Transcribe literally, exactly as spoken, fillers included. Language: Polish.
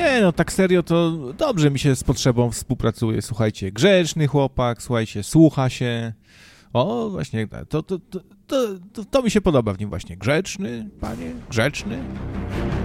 Nie, no tak serio to dobrze mi się z Potrzebą współpracuje, słuchajcie, grzeczny chłopak, słuchajcie, słucha się, o, właśnie, to, to, to, to, to, to mi się podoba w nim właśnie, grzeczny, panie, grzeczny.